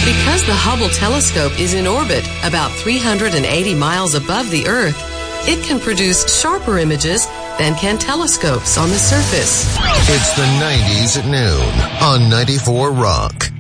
Because the Hubble telescope is in orbit about 380 miles above the Earth, it can produce sharper images than can telescopes on the surface. It's the 90s at noon on 94 Rock.